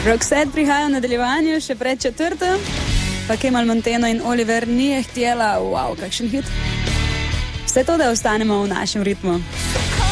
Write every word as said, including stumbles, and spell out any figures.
Roxette prihaja v nadaljevanju, še pred četrto. Pa Kemal Monteno in Oliver Nije htjela. Wow, kakšen hit. Vse to, da ostanemo v našem ritmu.